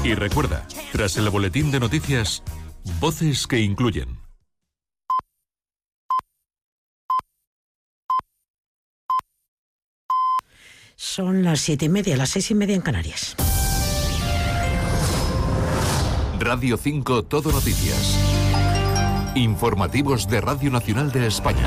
Y recuerda, tras el boletín de noticias, voces que incluyen. Son las 7:30, las 6:30 en Canarias. Radio 5 Todo Noticias. Informativos de Radio Nacional de España.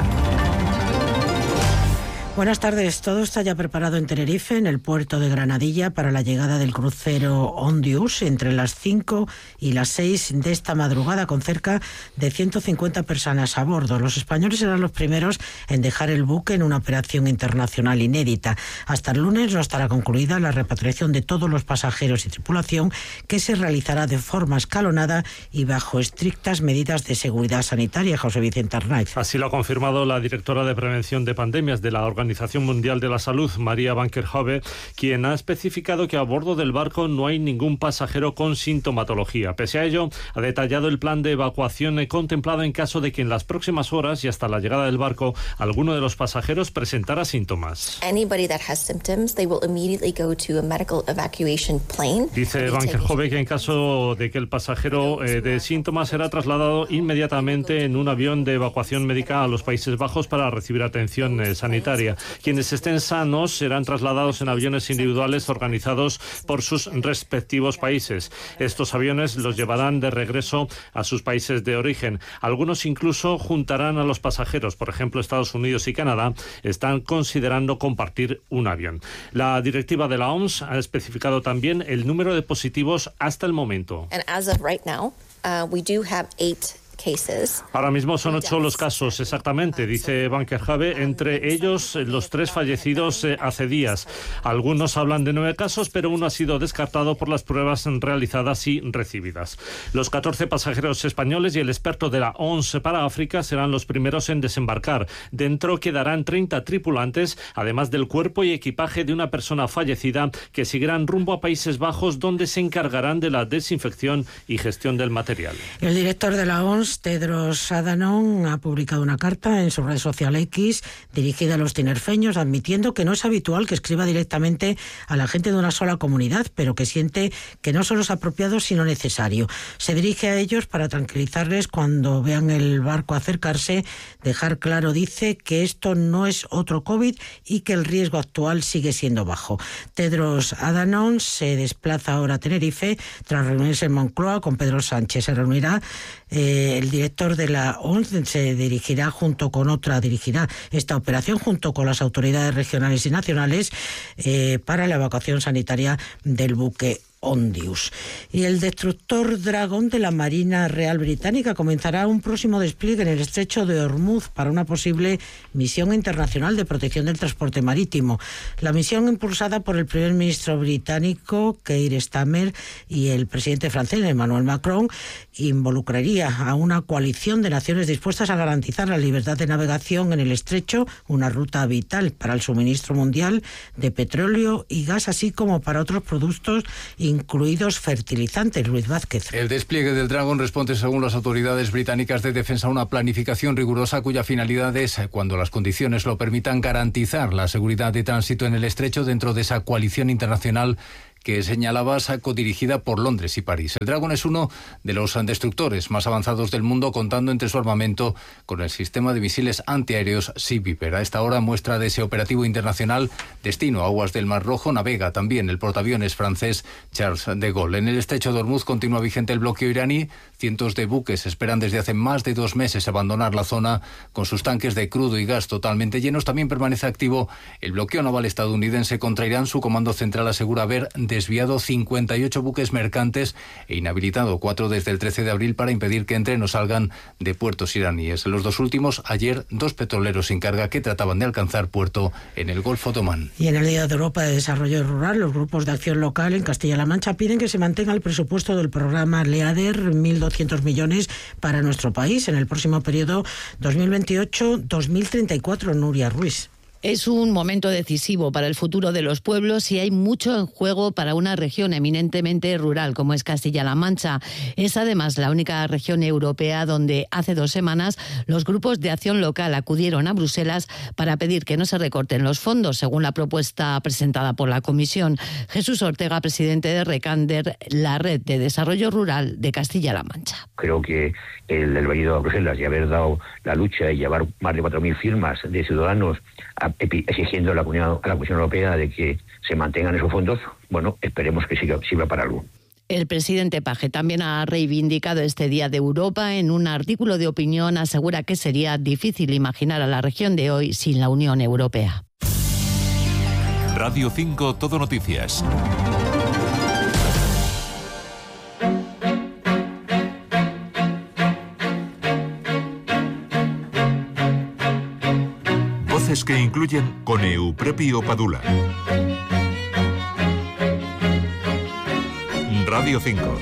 Buenas tardes. Todo está ya preparado en Tenerife, en el puerto de Granadilla, para la llegada del crucero Ondius entre las 5 y las 6 de esta madrugada, con cerca de 150 personas a bordo. Los españoles serán los primeros en dejar el buque en una operación internacional inédita. Hasta el lunes no estará concluida la repatriación de todos los pasajeros y tripulación, que se realizará de forma escalonada y bajo estrictas medidas de seguridad sanitaria. José Vicente Arnaiz. Así lo ha confirmado la directora de Prevención de Pandemias de la Organización Mundial de la Salud, María Van Kerkhove, quien ha especificado que a bordo del barco no hay ningún pasajero con sintomatología. Pese a ello, ha detallado el plan de evacuación contemplado en caso de que en las próximas horas y hasta la llegada del barco alguno de los pasajeros presentara síntomas. Dice Van Kerkhove que en caso de que el pasajero de síntomas será trasladado inmediatamente en un avión de evacuación médica a los Países Bajos para recibir atención sanitaria. Quienes estén sanos serán trasladados en aviones individuales organizados por sus respectivos países. Estos aviones los llevarán de regreso a sus países de origen. Algunos incluso juntarán a los pasajeros. Por ejemplo, Estados Unidos y Canadá están considerando compartir un avión. La directiva de la OMS ha especificado también el número de positivos hasta el momento. Ahora mismo son 8 los casos exactamente, dice Van Kerkhove, entre ellos los 3 fallecidos hace días. Algunos hablan de 9 casos, pero uno ha sido descartado por las pruebas realizadas y recibidas. Los 14 pasajeros españoles y el experto de la OMS para África serán los primeros en desembarcar. Dentro quedarán 30 tripulantes, además del cuerpo y equipaje de una persona fallecida, que seguirán rumbo a Países Bajos, donde se encargarán de la desinfección y gestión del material. El director de la OMS, Tedros Adhanom, ha publicado una carta en su red social X dirigida a los tinerfeños, admitiendo que no es habitual que escriba directamente a la gente de una sola comunidad, pero que siente que no solo es apropiado sino necesario. Se dirige a ellos para tranquilizarles cuando vean el barco acercarse, dejar claro, dice, que esto no es otro COVID y que el riesgo actual sigue siendo bajo. Tedros Adhanom se desplaza ahora a Tenerife tras reunirse en Moncloa con Pedro Sánchez. Se reunirá el director de la OMS, dirigirá esta operación junto con las autoridades regionales y nacionales para la evacuación sanitaria del buque Ondius. Y el destructor Dragon de la Marina Real Británica comenzará un próximo despliegue en el estrecho de Hormuz para una posible misión internacional de protección del transporte marítimo. La misión, impulsada por el primer ministro británico Keir Starmer y el presidente francés Emmanuel Macron, involucraría a una coalición de naciones dispuestas a garantizar la libertad de navegación en el estrecho, una ruta vital para el suministro mundial de petróleo y gas, así como para otros productos incluidos fertilizantes. Luis Vázquez. El despliegue del Dragon responde, según las autoridades británicas de defensa, a una planificación rigurosa cuya finalidad es, cuando las condiciones lo permitan, garantizar la seguridad de tránsito en el estrecho dentro de esa coalición internacional que señalabas, codirigida por Londres y París. El Dragon es uno de los destructores más avanzados del mundo, contando entre su armamento con el sistema de misiles antiaéreos Sea Viper. A esta hora, muestra de ese operativo internacional, destino aguas del Mar Rojo, navega también el portaaviones francés Charles de Gaulle. En el estrecho de Hormuz continúa vigente el bloqueo iraní. Cientos de buques esperan desde hace más de 2 meses abandonar la zona con sus tanques de crudo y gas totalmente llenos. También permanece activo el bloqueo naval estadounidense contra Irán. Su comando central asegura haber desviado 58 buques mercantes e inhabilitado 4 desde el 13 de abril para impedir que entren o salgan de puertos iraníes. En los 2 últimos, ayer, 2 petroleros sin carga que trataban de alcanzar puerto en el Golfo de Omán. Y en el Día de Europa de Desarrollo Rural, los grupos de acción local en Castilla-La Mancha piden que se mantenga el presupuesto del programa LEADER, 1.200 millones para nuestro país en el próximo periodo 2028-2034. Nuria Ruiz. Es un momento decisivo para el futuro de los pueblos y hay mucho en juego para una región eminentemente rural como es Castilla-La Mancha. Es además la única región europea donde hace 2 semanas los grupos de acción local acudieron a Bruselas para pedir que no se recorten los fondos, según la propuesta presentada por la Comisión. Jesús Ortega, presidente de Recander, la Red de Desarrollo Rural de Castilla-La Mancha. Creo que el haber ido a Bruselas y haber dado la lucha y llevar más de 4.000 firmas de ciudadanos exigiendo a la Comisión Europea de que se mantengan esos fondos, bueno, esperemos que sirva para algo. El presidente Page también ha reivindicado este Día de Europa. En un artículo de opinión asegura que sería difícil imaginar a la región de hoy sin la Unión Europea. Radio 5 Todo Noticias. Voces que incluyen con Euprepio Padula. Radio 5.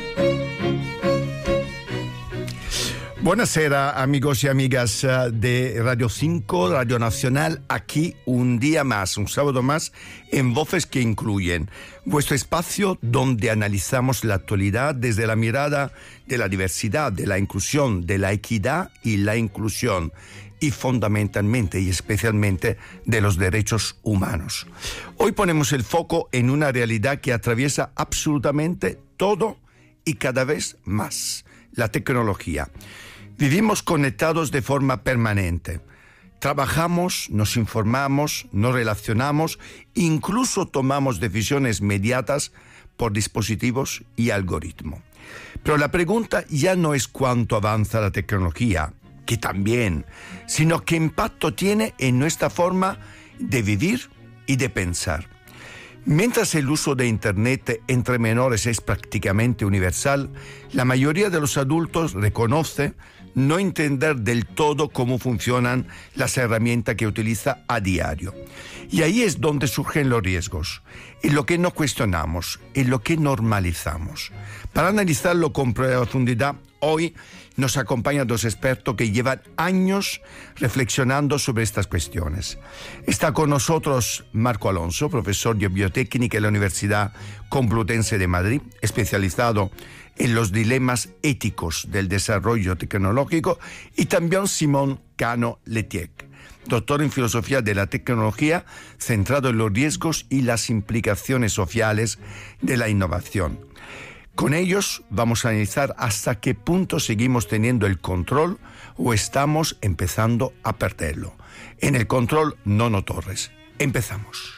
Buonasera amigos y amigas de Radio 5, Radio Nacional, aquí un día más, un sábado más, en Voces que Incluyen, vuestro espacio donde analizamos la actualidad desde la mirada de la diversidad, de la inclusión, de la equidad y la inclusión, y fundamentalmente y especialmente de los derechos humanos. Hoy ponemos el foco en una realidad que atraviesa absolutamente todo y cada vez más, la tecnología. Vivimos conectados de forma permanente. Trabajamos, nos informamos, nos relacionamos, incluso tomamos decisiones mediadas por dispositivos y algoritmos. Pero la pregunta ya no es cuánto avanza la tecnología, que también, sino qué impacto tiene en nuestra forma de vivir y de pensar. Mientras el uso de Internet entre menores es prácticamente universal, la mayoría de los adultos reconoce no entender del todo cómo funcionan las herramientas que utiliza a diario. Y ahí es donde surgen los riesgos, en lo que no cuestionamos, en lo que normalizamos. Para analizarlo con profundidad, hoy nos acompañan 2 expertos que llevan años reflexionando sobre estas cuestiones. Está con nosotros Marco Alonso, profesor de biotécnica en la Universidad Complutense de Madrid, especializado en los dilemas éticos del desarrollo tecnológico, y también Simón Cano Letiec, doctor en filosofía de la tecnología, centrado en los riesgos y las implicaciones sociales de la innovación. Con ellos vamos a analizar hasta qué punto seguimos teniendo el control o estamos empezando a perderlo. En el control, Nono Torres. Empezamos.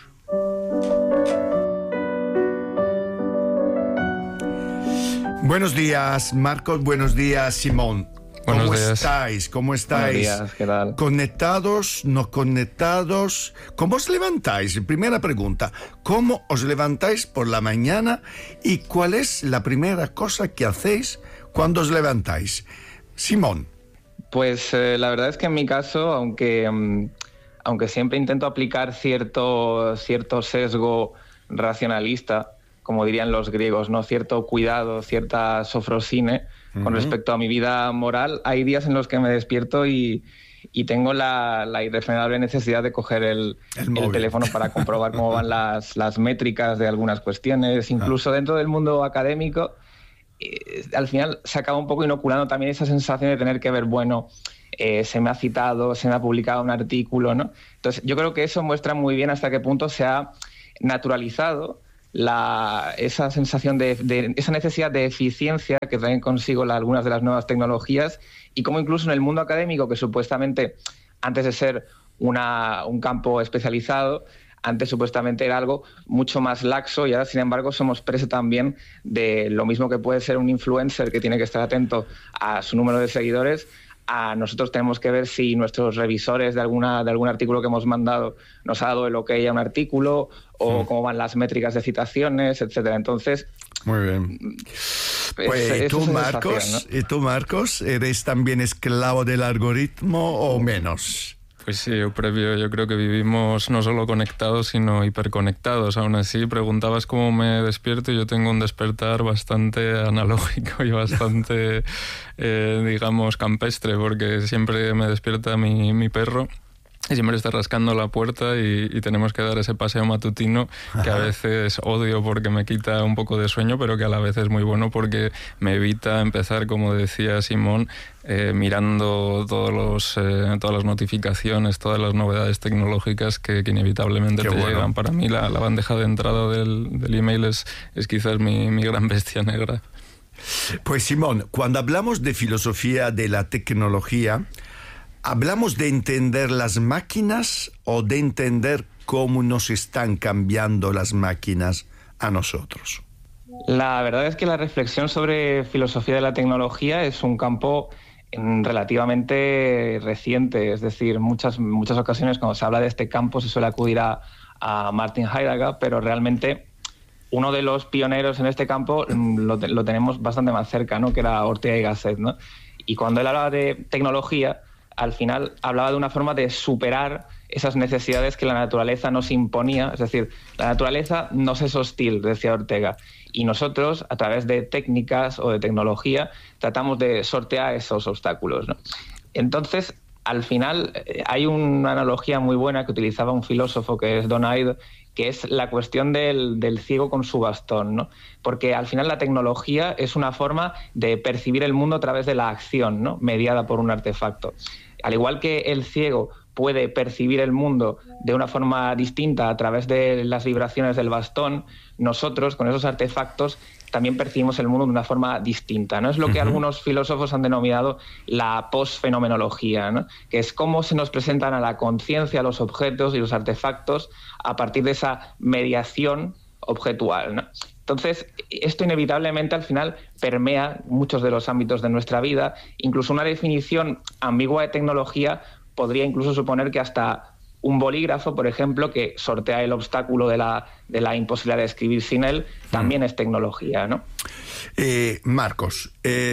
Buenos días, Marcos. Buenos días, Simón. Buenos días. Estáis? ¿Cómo estáis? Buenos días, ¿qué tal? ¿Conectados? ¿No conectados? ¿Cómo os levantáis? Primera pregunta. ¿Cómo os levantáis por la mañana y cuál es la primera cosa que hacéis cuando os levantáis? Simón. Pues la verdad es que en mi caso, aunque siempre intento aplicar cierto sesgo racionalista, como dirían los griegos, ¿no? Cierto cuidado, cierta sofrosine con respecto a mi vida moral, hay días en los que me despierto y tengo la irrefrenable necesidad de coger el teléfono para comprobar cómo van las métricas de algunas cuestiones, incluso dentro del mundo académico. Al final se acaba un poco inoculando también esa sensación de tener que ver, se me ha citado, se me ha publicado un artículo, ¿no? Entonces yo creo que eso muestra muy bien hasta qué punto se ha naturalizado esa sensación de esa necesidad de eficiencia que traen consigo algunas de las nuevas tecnologías, y cómo incluso en el mundo académico, que supuestamente antes de ser un campo especializado, antes supuestamente era algo mucho más laxo, y ahora sin embargo somos presa también de lo mismo que puede ser un influencer que tiene que estar atento a su número de seguidores. A nosotros tenemos que ver si nuestros revisores de algún artículo que hemos mandado nos ha dado el ok a un artículo, o cómo van las métricas de citaciones, etcétera. Entonces, muy bien. Pues, ¿y tú, Marcos, eres también esclavo del algoritmo o menos? Pues sí, yo creo que vivimos no solo conectados, sino hiperconectados. Aún así, preguntabas cómo me despierto, y yo tengo un despertar bastante analógico y bastante, digamos, campestre, porque siempre me despierta mi perro. y siempre está rascando la puerta y tenemos que dar ese paseo matutino que a veces odio porque me quita un poco de sueño, pero que a la vez es muy bueno porque me evita empezar, como decía Simón, mirando todas las notificaciones, todas las novedades tecnológicas que inevitablemente te llegan. Para mí la bandeja de entrada del email es quizás mi gran bestia negra. Pues Simón, cuando hablamos de filosofía de la tecnología, ¿hablamos de entender las máquinas o de entender cómo nos están cambiando las máquinas a nosotros? La verdad es que la reflexión sobre filosofía de la tecnología es un campo relativamente reciente. Es decir, muchas ocasiones cuando se habla de este campo se suele acudir a Martin Heidegger, pero realmente uno de los pioneros en este campo lo tenemos bastante más cerca, ¿no? Que era Ortega y Gasset, ¿no? Y cuando él hablaba de tecnología, al final hablaba de una forma de superar esas necesidades que la naturaleza nos imponía. Es decir, la naturaleza nos es hostil, decía Ortega, y nosotros, a través de técnicas o de tecnología, tratamos de sortear esos obstáculos, ¿no? Entonces, al final, hay una analogía muy buena que utilizaba un filósofo que es Donaid, que es la cuestión del ciego con su bastón, ¿no? Porque al final la tecnología es una forma de percibir el mundo a través de la acción, ¿no? Mediada por un artefacto. Al igual que el ciego puede percibir el mundo de una forma distinta a través de las vibraciones del bastón, nosotros con esos artefactos también percibimos el mundo de una forma distinta, ¿no? Es lo que algunos filósofos han denominado la posfenomenología, ¿no? Que es cómo se nos presentan a la conciencia los objetos y los artefactos a partir de esa mediación objetual, ¿no? Entonces, esto inevitablemente al final permea muchos de los ámbitos de nuestra vida. Incluso una definición ambigua de tecnología podría incluso suponer que hasta un bolígrafo, por ejemplo, que sortea el obstáculo de la imposibilidad de escribir sin él, también es tecnología, ¿no? Marcos,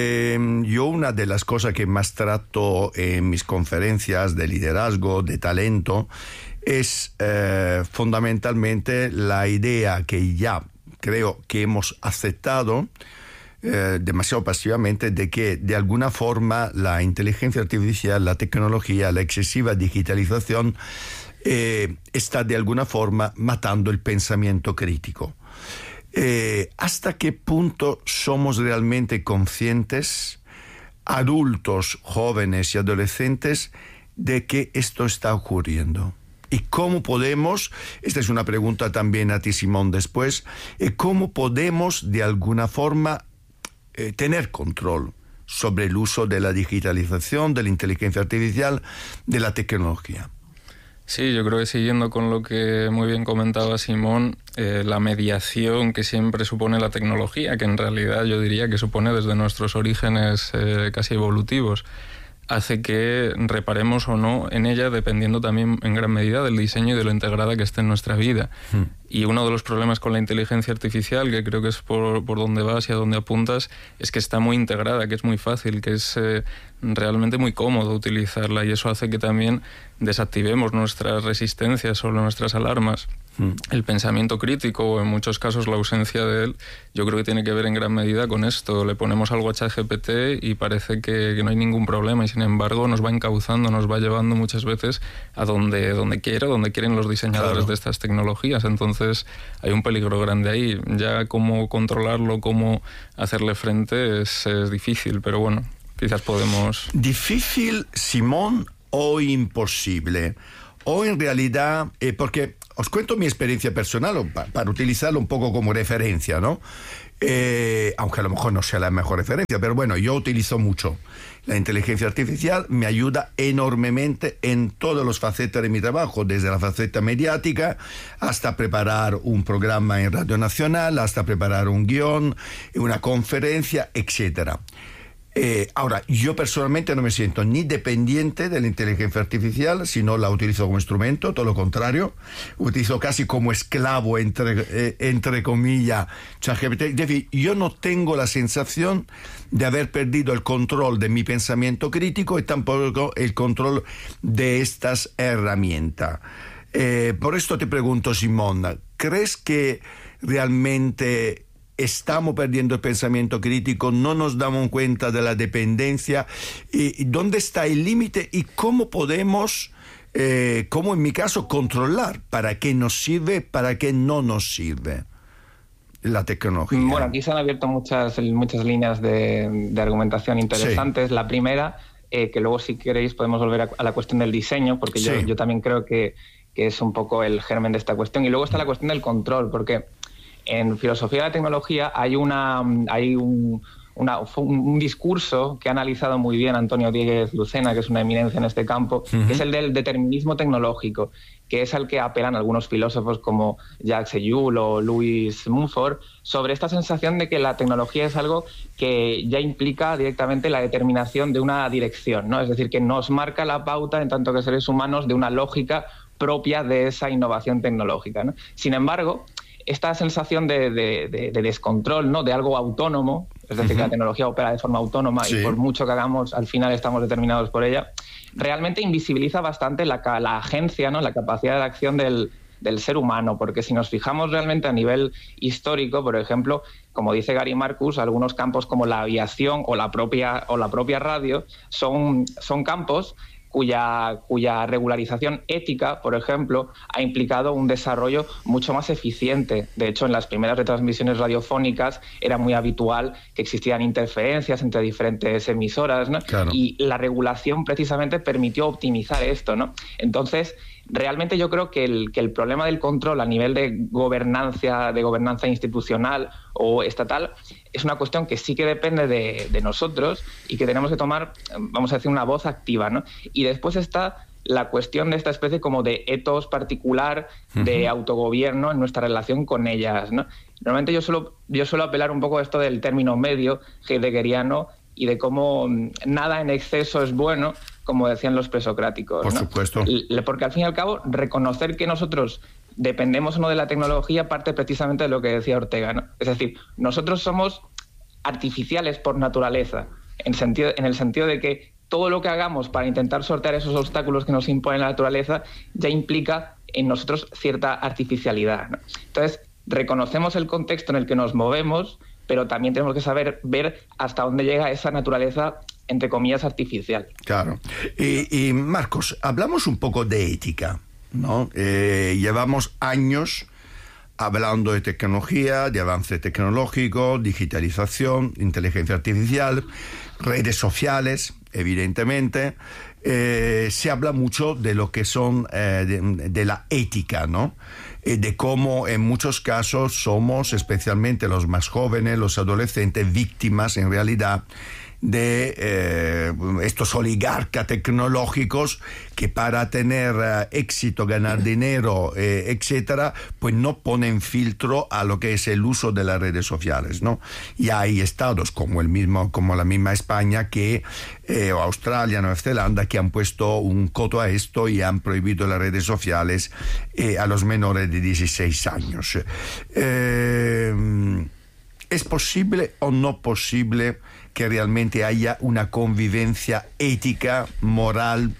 yo una de las cosas que más trato en mis conferencias de liderazgo, de talento, es fundamentalmente la idea que ya creo que hemos aceptado demasiado pasivamente, de que de alguna forma la inteligencia artificial, la tecnología, la excesiva digitalización está de alguna forma matando el pensamiento crítico. ¿Hasta qué punto somos realmente conscientes, adultos, jóvenes y adolescentes, de que esto está ocurriendo? ¿Y cómo podemos, esta es una pregunta también a ti, Simón, después, cómo podemos de alguna forma tener control sobre el uso de la digitalización, de la inteligencia artificial, de la tecnología? Sí, yo creo que siguiendo con lo que muy bien comentaba Simón, la mediación que siempre supone la tecnología, que en realidad yo diría que supone desde nuestros orígenes casi evolutivos, hace que reparemos o no en ella dependiendo también en gran medida del diseño y de lo integrada que esté en nuestra vida. Y uno de los problemas con la inteligencia artificial, que creo que es por donde vas y a donde apuntas, es que está muy integrada, que es muy fácil, que es realmente muy cómodo utilizarla, y eso hace que también desactivemos nuestras resistencias o nuestras alarmas. El pensamiento crítico, o en muchos casos la ausencia de él, yo creo que tiene que ver en gran medida con esto. Le ponemos algo a ChatGPT y parece que no hay ningún problema, y sin embargo nos va encauzando, nos va llevando muchas veces a donde quieren los diseñadores de estas tecnologías. Entonces hay un peligro grande ahí. Ya cómo controlarlo, cómo hacerle frente es difícil, pero bueno, quizás podemos... ¿Difícil, Simón, o imposible? O en realidad, porque os cuento mi experiencia personal para utilizarlo un poco como referencia, ¿no? Aunque a lo mejor no sea la mejor referencia, pero bueno, yo utilizo mucho la inteligencia artificial, me ayuda enormemente en todas las facetas de mi trabajo, desde la faceta mediática hasta preparar un programa en Radio Nacional, hasta preparar un guión, una conferencia, etcétera. Ahora, yo personalmente no me siento ni dependiente de la inteligencia artificial, sino la utilizo como instrumento, todo lo contrario, utilizo casi como esclavo, entre comillas, ChatGPT. Es decir, yo no tengo la sensación de haber perdido el control de mi pensamiento crítico y tampoco el control de estas herramientas. Por esto te pregunto, Simón, ¿crees que realmente estamos perdiendo el pensamiento crítico, no nos damos cuenta de la dependencia? ¿Y dónde está el límite y cómo podemos como en mi caso, controlar para qué nos sirve, para qué no nos sirve la tecnología. Bueno, aquí se han abierto muchas líneas de argumentación interesantes. Sí. La primera, que luego si queréis podemos volver a la cuestión del diseño, porque sí. yo también creo que es un poco el germen de esta cuestión. Y luego está la cuestión del control, porque en filosofía de la tecnología hay un discurso que ha analizado muy bien Antonio Dieguez Lucena, que es una eminencia en este campo, que es el del determinismo tecnológico, que es al que apelan algunos filósofos como Jacques Ellul o Louis Mumford, sobre esta sensación de que la tecnología es algo que ya implica directamente la determinación de una dirección, ¿no? Es decir, que nos marca la pauta en tanto que seres humanos de una lógica propia de esa innovación tecnológica, ¿no? Sin embargo, esta sensación de descontrol, ¿no? De algo autónomo, es decir, que la tecnología opera de forma autónoma y por mucho que hagamos, al final estamos determinados por ella, realmente invisibiliza bastante la agencia, ¿no? La capacidad de acción del ser humano, porque si nos fijamos realmente a nivel histórico, por ejemplo, como dice Gary Marcus, algunos campos como la aviación o la propia radio son campos cuya regularización ética, por ejemplo, ha implicado un desarrollo mucho más eficiente. De hecho, en las primeras retransmisiones radiofónicas era muy habitual que existieran interferencias entre diferentes emisoras, ¿no? Claro. Y la regulación precisamente permitió optimizar esto, ¿no? Entonces, realmente yo creo que el problema del control a nivel de gobernanza institucional o estatal es una cuestión que sí que depende de nosotros y que tenemos que tomar, vamos a decir, una voz activa, ¿no? Y después está la cuestión de esta especie como de etos particular de autogobierno en nuestra relación con ellas, ¿no? Normalmente yo suelo apelar un poco a esto del término medio heideggeriano y de cómo nada en exceso es bueno, como decían los presocráticos, Por ¿no? supuesto. Porque al fin y al cabo, reconocer que nosotros dependemos o no de la tecnología parte precisamente de lo que decía Ortega, ¿no? Es decir, nosotros somos artificiales por naturaleza, en el sentido de que todo lo que hagamos para intentar sortear esos obstáculos que nos impone la naturaleza ya implica en nosotros cierta artificialidad, ¿no? Entonces, reconocemos el contexto en el que nos movemos, pero también tenemos que saber ver hasta dónde llega esa naturaleza, entre comillas, artificial. Claro. Y Marcos, hablamos un poco de ética, ¿no? Llevamos años hablando de tecnología, de avance tecnológico, digitalización, inteligencia artificial, redes sociales, evidentemente. Se habla mucho de lo que son de la ética, ¿no? De cómo en muchos casos somos, especialmente los más jóvenes, los adolescentes, víctimas en realidad de estos oligarcas tecnológicos que para tener éxito, ganar dinero, etcétera, pues no ponen filtro a lo que es el uso de las redes sociales, ¿no? Y hay estados como la misma España o Australia, Nueva Zelanda, que han puesto un coto a esto y han prohibido las redes sociales a los menores de 16 años. ¿Es posible o no posible que realmente haya una convivencia ética, moral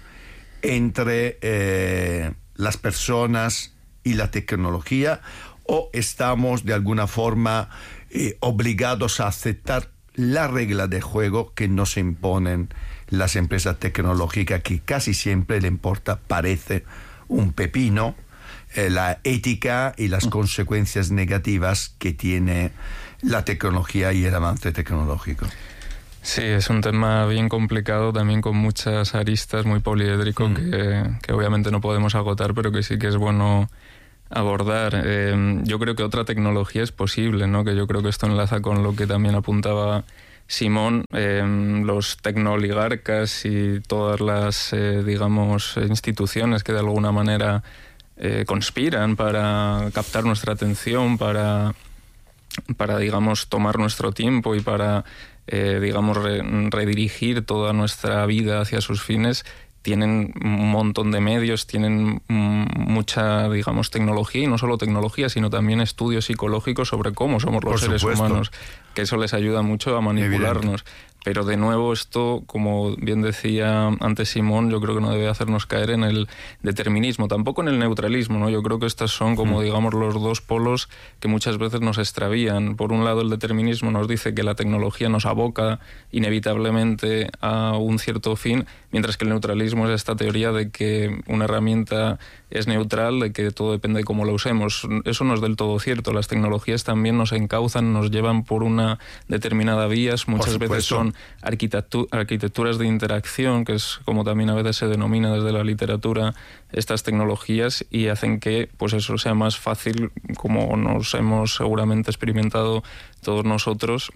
entre las personas y la tecnología, o estamos de alguna forma obligados a aceptar la regla de juego que nos imponen las empresas tecnológicas, que casi siempre le importa, parece, un pepino, la ética y las consecuencias negativas que tiene la tecnología y el avance tecnológico? Sí, es un tema bien complicado, también con muchas aristas, muy poliédrico, que obviamente no podemos agotar, pero que sí que es bueno abordar. Yo creo que otra tecnología es posible, ¿no? Que yo creo que esto enlaza con lo que también apuntaba Simón, los tecnooligarcas y todas las, digamos, instituciones que de alguna manera conspiran para captar nuestra atención, para digamos, tomar nuestro tiempo y para, digamos, redirigir toda nuestra vida hacia sus fines, tienen un montón de medios, tienen mucha, digamos, tecnología, y no solo tecnología, sino también estudios psicológicos sobre cómo somos los seres humanos, que eso les ayuda mucho a manipularnos. Pero de nuevo esto, como bien decía antes Simón, yo creo que no debe hacernos caer en el determinismo, tampoco en el neutralismo, ¿no? Yo creo que estos son como, digamos, los dos polos que muchas veces nos extravían. Por un lado, el determinismo nos dice que la tecnología nos aboca inevitablemente a un cierto fin, mientras que el neutralismo es esta teoría de que una herramienta es neutral, de que todo depende de cómo la usemos. Eso no es del todo cierto. Las tecnologías también nos encauzan, nos llevan por una determinada vía. Muchas veces son arquitecturas de interacción, que es como también a veces se denomina desde la literatura estas tecnologías, y hacen que pues eso sea más fácil, como nos hemos seguramente experimentado todos nosotros,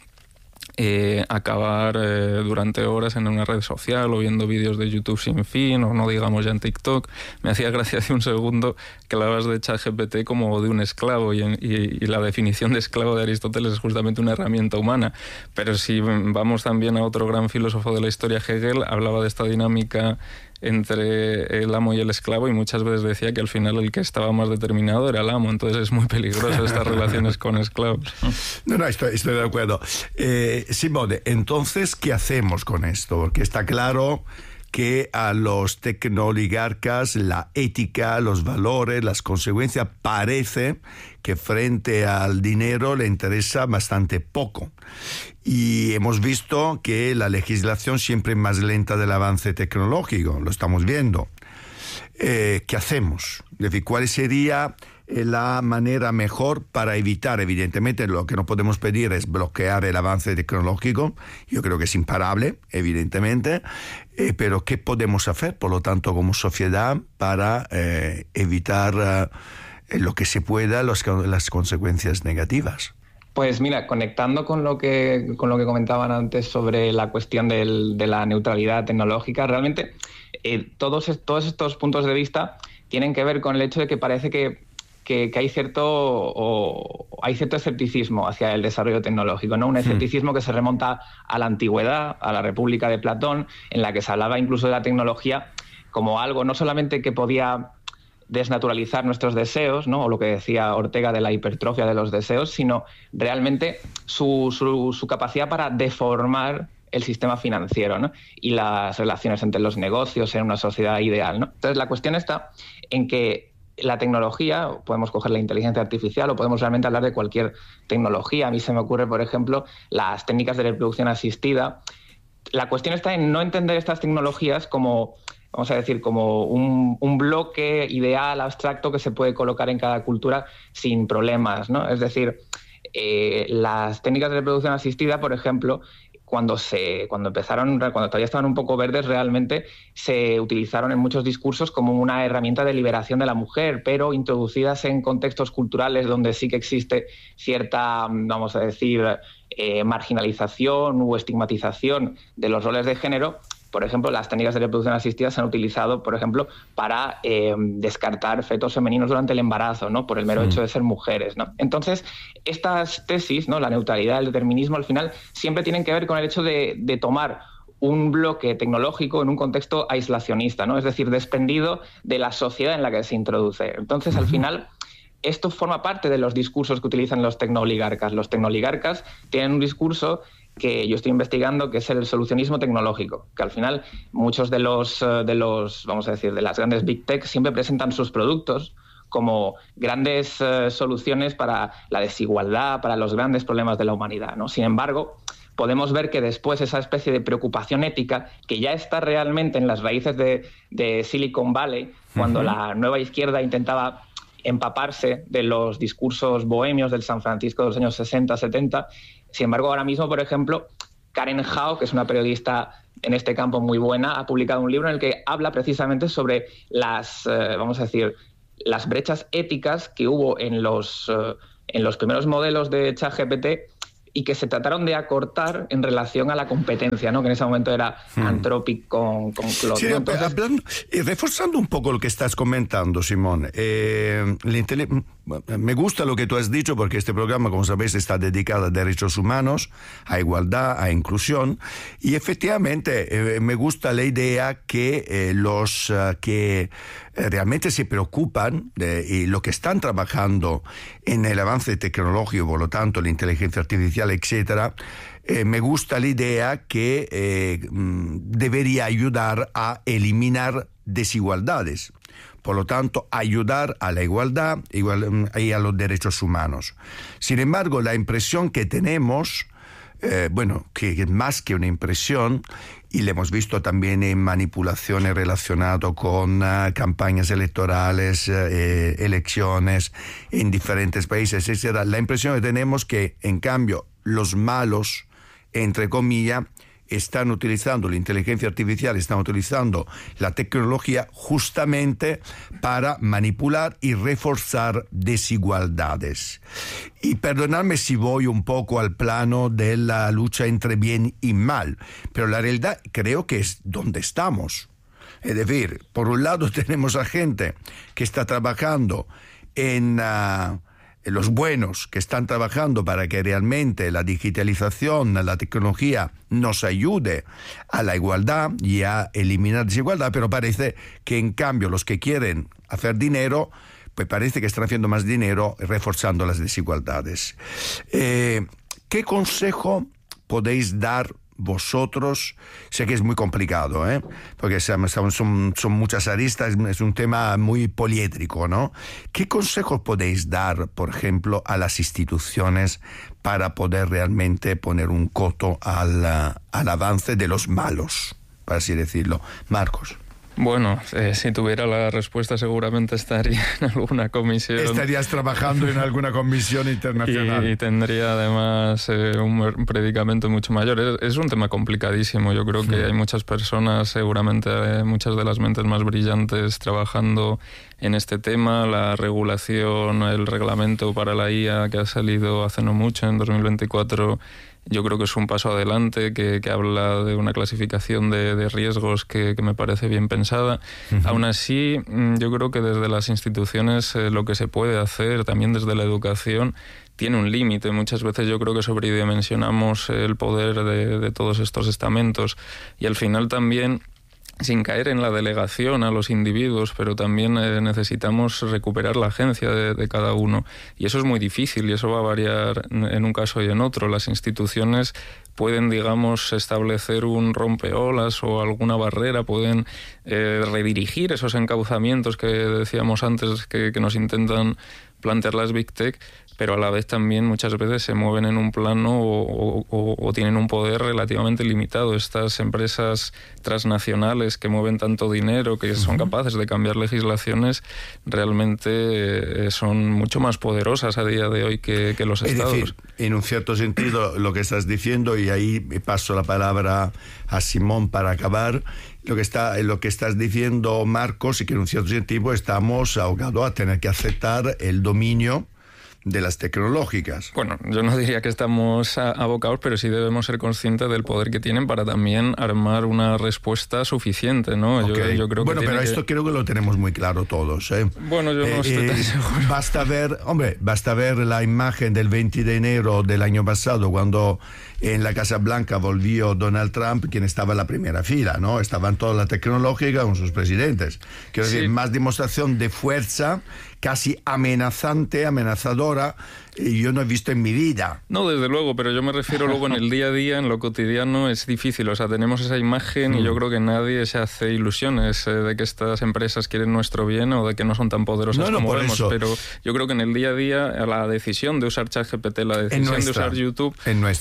acabar durante horas en una red social o viendo vídeos de YouTube sin fin, o no digamos ya en TikTok. Me hacía gracia hace un segundo que hablabas de ChatGPT como de un esclavo, y la definición de esclavo de Aristóteles es justamente una herramienta humana. Pero si vamos también a otro gran filósofo de la historia, Hegel, hablaba de esta dinámica entre el amo y el esclavo, y muchas veces decía que al final el que estaba más determinado era el amo. Entonces es muy peligroso estas relaciones con esclavos. No, estoy de acuerdo. Simone, entonces, ¿qué hacemos con esto? Porque está claro que a los tecnooligarcas la ética, los valores, las consecuencias, parece que frente al dinero le interesa bastante poco. Y hemos visto que la legislación siempre es más lenta del avance tecnológico, lo estamos viendo. ¿Qué hacemos? Es decir, ¿cuál sería la manera mejor para evitar? Evidentemente, lo que no podemos pedir es bloquear el avance tecnológico. Yo creo que es imparable, evidentemente. Pero ¿qué podemos hacer, por lo tanto, como sociedad, para evitar lo que se pueda, las consecuencias negativas? Pues mira, conectando con lo que comentaban antes sobre la cuestión de la neutralidad tecnológica, realmente todos estos puntos de vista tienen que ver con el hecho de que parece que hay cierto escepticismo hacia el desarrollo tecnológico, ¿no? Un escepticismo que se remonta a la antigüedad, a la República de Platón, en la que se hablaba incluso de la tecnología como algo no solamente que podía desnaturalizar nuestros deseos, ¿no? O lo que decía Ortega de la hipertrofia de los deseos, sino realmente su capacidad para deformar el sistema financiero, ¿no? Y las relaciones entre los negocios en una sociedad ideal, ¿no? Entonces la cuestión está en que la tecnología, podemos coger la inteligencia artificial o podemos realmente hablar de cualquier tecnología. A mí se me ocurre, por ejemplo, las técnicas de reproducción asistida. La cuestión está en no entender estas tecnologías como, vamos a decir, como un bloque ideal, abstracto, que se puede colocar en cada cultura sin problemas, ¿no? Es decir, las técnicas de reproducción asistida, por ejemplo, cuando todavía estaban un poco verdes, realmente se utilizaron en muchos discursos como una herramienta de liberación de la mujer, pero introducidas en contextos culturales donde sí que existe cierta, vamos a decir, marginalización o estigmatización de los roles de género. Por ejemplo, las técnicas de reproducción asistida se han utilizado, por ejemplo, para descartar fetos femeninos durante el embarazo, ¿no? Por el mero hecho de ser mujeres, ¿no? Entonces, estas tesis, ¿no? La neutralidad, el determinismo, al final, siempre tienen que ver con el hecho de tomar un bloque tecnológico en un contexto aislacionista, ¿no? Es decir, desprendido de la sociedad en la que se introduce. Entonces, al final, esto forma parte de los discursos que utilizan los tecnooligarcas. Los tecnooligarcas tienen un discurso que yo estoy investigando, que es el solucionismo tecnológico, que al final muchos de los vamos a decir, de las grandes big tech siempre presentan sus productos como grandes soluciones para la desigualdad, para los grandes problemas de la humanidad, ¿no? Sin embargo, podemos ver que después esa especie de preocupación ética, que ya está realmente en las raíces de Silicon Valley, cuando la nueva izquierda intentaba empaparse de los discursos bohemios del San Francisco de los años 60, 70. Sin embargo, ahora mismo, por ejemplo, Karen Hao, que es una periodista en este campo muy buena, ha publicado un libro en el que habla precisamente sobre las, vamos a decir, las brechas éticas que hubo en los primeros modelos de ChatGPT y que se trataron de acortar en relación a la competencia, ¿no? Que en ese momento era Anthropic con Claude. Sí, ¿no? Entonces, reforzando un poco lo que estás comentando, Simón, me gusta lo que tú has dicho porque este programa, como sabéis, está dedicado a derechos humanos, a igualdad, a inclusión, y efectivamente me gusta la idea que los que realmente se preocupan y lo que están trabajando en el avance tecnológico, por lo tanto la inteligencia artificial, etcétera, me gusta la idea que debería ayudar a eliminar desigualdades. Por lo tanto, ayudar a la igualdad y a los derechos humanos. Sin embargo, la impresión que tenemos, que es más que una impresión, y lo hemos visto también en manipulaciones relacionadas con campañas electorales, elecciones en diferentes países, etc. La impresión que tenemos que, en cambio, los malos, entre comillas, están utilizando la inteligencia artificial, están utilizando la tecnología justamente para manipular y reforzar desigualdades. Y perdonadme si voy un poco al plano de la lucha entre bien y mal, pero la realidad creo que es donde estamos. Es decir, por un lado tenemos a gente que está trabajando en los buenos, que están trabajando para que realmente la digitalización, la tecnología nos ayude a la igualdad y a eliminar desigualdad, pero parece que en cambio los que quieren hacer dinero, pues parece que están haciendo más dinero reforzando las desigualdades. ¿Qué consejo podéis dar vosotros? Sé que es muy complicado, porque son muchas aristas, es un tema muy poliédrico, ¿no? ¿Qué consejos podéis dar, por ejemplo, a las instituciones para poder realmente poner un coto al avance de los malos, por así decirlo? Marcos. Bueno, si tuviera la respuesta seguramente estaría en alguna comisión. Estarías trabajando en alguna comisión internacional. Y tendría además un predicamento mucho mayor. Es un tema complicadísimo. Yo creo que hay muchas personas, seguramente muchas de las mentes más brillantes trabajando en este tema. La regulación, el reglamento para la IA que ha salido hace no mucho, en 2024, yo creo que es un paso adelante, que habla de una clasificación de riesgos que me parece bien pensada. Aún así, yo creo que desde las instituciones lo que se puede hacer, también desde la educación, tiene un límite. Muchas veces yo creo que sobredimensionamos el poder de todos estos estamentos, y al final también, sin caer en la delegación a los individuos, pero también necesitamos recuperar la agencia de cada uno. Y eso es muy difícil, y eso va a variar en un caso y en otro. Las instituciones pueden, digamos, establecer un rompeolas o alguna barrera, pueden redirigir esos encauzamientos que decíamos antes que nos intentan plantear las Big Tech, pero a la vez también muchas veces se mueven en un plano o tienen un poder relativamente limitado. Estas empresas transnacionales que mueven tanto dinero, que son capaces de cambiar legislaciones, realmente son mucho más poderosas a día de hoy que los estados. Es decir, en un cierto sentido, lo que estás diciendo, y ahí paso la palabra a Simón para acabar, lo que estás diciendo, Marcos, y que en un cierto sentido estamos ahogados a tener que aceptar el dominio de las tecnológicas. Bueno, yo no diría que estamos abocados, pero sí debemos ser conscientes del poder que tienen para también armar una respuesta suficiente, ¿no? Okay. Yo creo bueno, que pero esto creo que lo tenemos muy claro todos, ¿eh? Bueno, yo no estoy tan seguro. Basta ver la imagen del 20 de enero del año pasado, cuando en la Casa Blanca volvió Donald Trump, quien estaba en la primera fila, ¿no? Estaban toda la tecnológica con sus presidentes. Quiero decir, más demostración de fuerza, casi amenazadora, yo no he visto en mi vida. No, desde luego, pero yo me refiero luego en el día a día, en lo cotidiano, es difícil. O sea, tenemos esa imagen y yo creo que nadie se hace ilusiones de que estas empresas quieren nuestro bien o de que no son tan poderosas como vemos. Eso. Pero yo creo que en el día a día, la decisión de usar ChatGPT, la decisión de usar YouTube,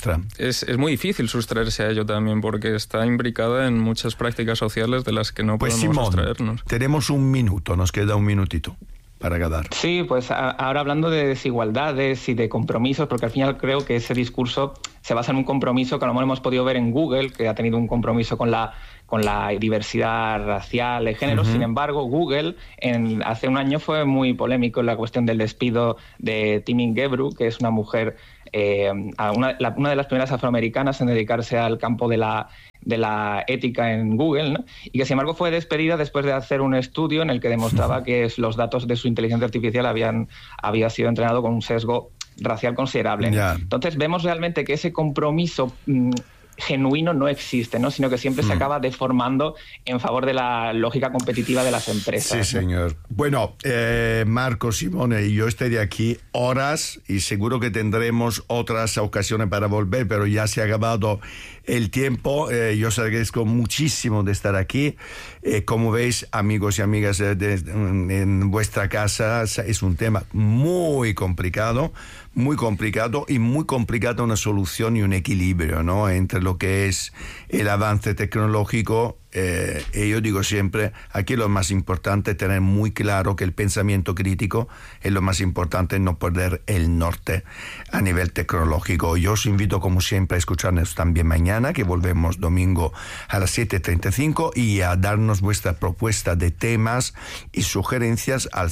es muy difícil sustraerse a ello también, porque está imbricada en muchas prácticas sociales de las que no podemos sustraernos. Tenemos un minuto, nos queda un minutito para acabar. Sí, pues ahora hablando de desigualdades y de compromisos, porque al final creo que ese discurso se basa en un compromiso que a lo mejor hemos podido ver en Google, que ha tenido un compromiso con la diversidad racial de género. Sin embargo, Google hace un año fue muy polémico en la cuestión del despido de Timi Gebru, que es una mujer una de las primeras afroamericanas en dedicarse al campo de la ética en Google, ¿no? Y que sin embargo fue despedida después de hacer un estudio en el que demostraba que los datos de su inteligencia artificial había sido entrenado con un sesgo racial considerable, ¿no? Entonces vemos realmente que ese compromiso genuino no existe, ¿no? Sino que siempre se acaba deformando en favor de la lógica competitiva de las empresas. Sí, señor. Bueno, Marco, Simone y yo estaré aquí horas y seguro que tendremos otras ocasiones para volver, pero ya se ha acabado el tiempo. Yo os agradezco muchísimo de estar aquí. Como veis, amigos y amigas en vuestra casa, es un tema muy complicado y muy complicado una solución y un equilibrio, ¿no?, entre lo que es el avance tecnológico. Y yo digo siempre, aquí lo más importante es tener muy claro que el pensamiento crítico es lo más importante, no perder el norte a nivel tecnológico. Yo os invito, como siempre, a escucharnos también mañana, que volvemos domingo a las 7:35, y a darnos vuestra propuesta de temas y sugerencias al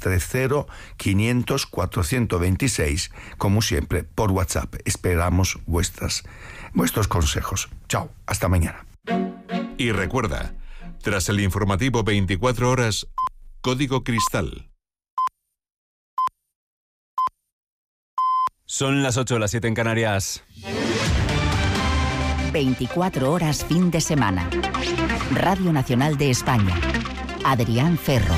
630-500-426, como siempre, por WhatsApp. Esperamos vuestros consejos. Chao, hasta mañana. Y recuerda, tras el informativo 24 horas, Código Cristal. Son las 8, las 7 en Canarias. 24 horas fin de semana. Radio Nacional de España. Adrián Ferro.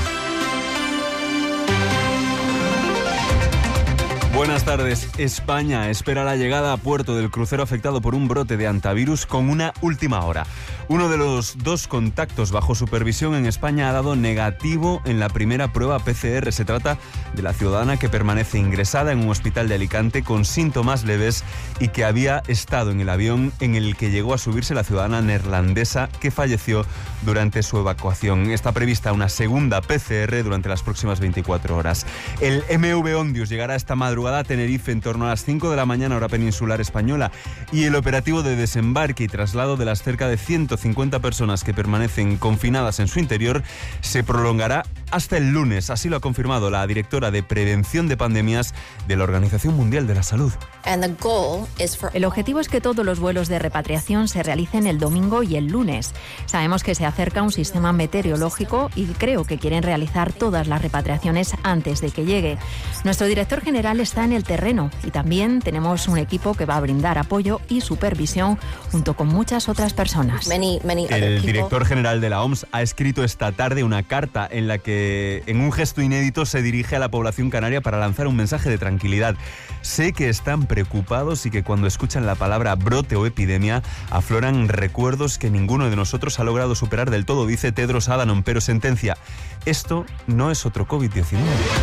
Buenas tardes. España espera la llegada a puerto del crucero afectado por un brote de hantavirus con una última hora. Uno de los 2 contactos bajo supervisión en España ha dado negativo en la primera prueba PCR. Se trata de la ciudadana que permanece ingresada en un hospital de Alicante con síntomas leves y que había estado en el avión en el que llegó a subirse la ciudadana neerlandesa que falleció durante su evacuación. Está prevista una segunda PCR durante las próximas 24 horas. El MV Ondius llegará esta madrugada a Tenerife en torno a las 5 de la mañana, hora peninsular española, y el operativo de desembarque y traslado de las cerca de 150 personas que permanecen confinadas en su interior se prolongará hasta el lunes. Así lo ha confirmado la directora de Prevención de Pandemias de la Organización Mundial de la Salud. El objetivo es que todos los vuelos de repatriación se realicen el domingo y el lunes. Sabemos que se acerca un sistema meteorológico y creo que quieren realizar todas las repatriaciones antes de que llegue. Nuestro director general está en el terreno y también tenemos un equipo que va a brindar apoyo y supervisión junto con muchas otras personas. El director general de la OMS ha escrito esta tarde una carta en la que, en un gesto inédito, se dirige a la población canaria para lanzar un mensaje de tranquilidad. Sé que están preocupados y que cuando escuchan la palabra brote o epidemia afloran recuerdos que ninguno de nosotros ha logrado superar del todo, dice Tedros Adhanom, pero sentencia: esto no es otro COVID-19.